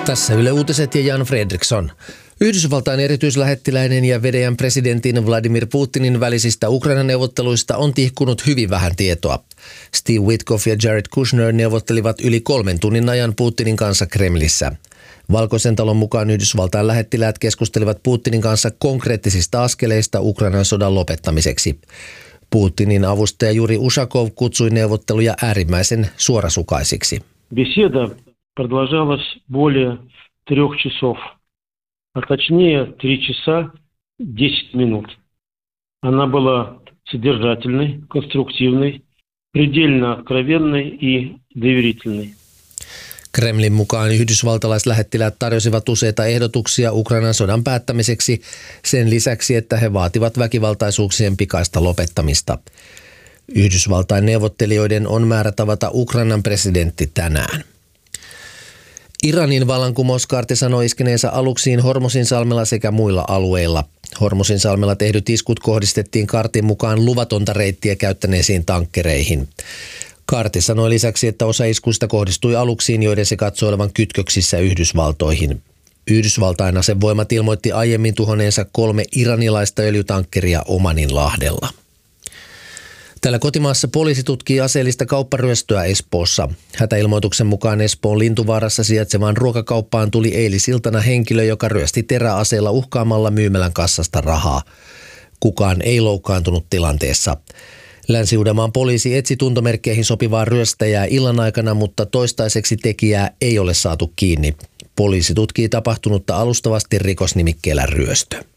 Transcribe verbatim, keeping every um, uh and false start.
Tässä Yle Uutiset ja Jan Fredriksson. Yhdysvaltain erityislähettiläinen ja Venäjän presidentin Vladimir Putinin välisistä Ukrainan neuvotteluista on tihkunut hyvin vähän tietoa. Steve Witkoff ja Jared Kushner neuvottelivat yli kolmen tunnin ajan Putinin kanssa Kremlissä. Valkoisen talon mukaan Yhdysvaltain lähettiläät keskustelivat Putinin kanssa konkreettisista askeleista Ukrainan sodan lopettamiseksi. Putinin avustaja Juri Ushakov kutsui neuvotteluja äärimmäisen suorasukaisiksi. Беседа продолжалась более трех часов, а точнее три часа десять минут. Она была содержательной, конструктивной, предельно откровенной и доверительной. Kremlin mukaan yhdysvaltalaislähettiläät tarjosivat useita ehdotuksia Ukrainan sodan päättämiseksi sen lisäksi, että he vaativat väkivaltaisuuksien pikaista lopettamista. Yhdysvaltain neuvottelijoiden on määrä tavata Ukrainan presidentti tänään. Iranin vallankumouskaarti sanoi iskeneensä aluksiin Hormozinsalmella sekä muilla alueilla. Hormozinsalmella tehdyt iskut kohdistettiin kaartin mukaan luvatonta reittiä käyttäneisiin tankkereihin. Kaarti sanoi lisäksi, että osa iskuista kohdistui aluksiin, joiden se katsoi olevan kytköksissä Yhdysvaltoihin. Yhdysvaltain asevoimat ilmoitti aiemmin tuhonneensa kolme iranilaista öljytankkeria Omaninlahdella. Täällä kotimaassa poliisi tutkii aseellista kaupparyöstöä Espoossa. Hätäilmoituksen mukaan Espoon Lintuvaarassa sijaitsevaan ruokakauppaan tuli eilisiltana henkilö, joka ryösti teräaseella uhkaamalla myymälän kassasta rahaa. Kukaan ei loukkaantunut tilanteessa. Länsi-Uudenmaan poliisi etsi tuntomerkkeihin sopivaa ryöstäjää illan aikana, mutta toistaiseksi tekijää ei ole saatu kiinni. Poliisi tutkii tapahtunutta alustavasti rikosnimikkeellä ryöstö.